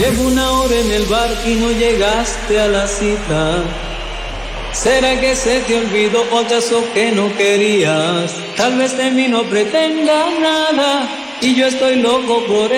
Llevo una hora en el bar y no llegaste a la cita. ¿Será que se te olvidó o acaso que no querías? Tal vez de mí no pretendas nada y yo estoy loco por